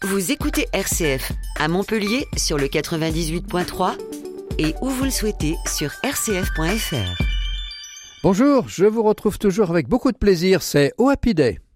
Vous écoutez RCF à Montpellier sur le 98.3 et où vous le souhaitez sur rcf.fr. Bonjour, je vous retrouve toujours avec beaucoup de plaisir, c'est Oh Happy Day.